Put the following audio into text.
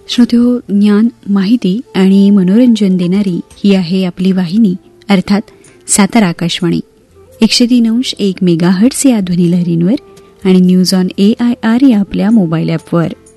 श्रोत्यो, ज्ञान, माहिती आणि मनोरंजन देणारी ही आहे आपली वाहिनी, अर्थात सातारा आकाशवाणी. 103.1 मेगाहर्ट्झ या ध्वनिलहरींवर आणि न्यूज ऑन AIR या आपल्या मोबाईल ॲपवर.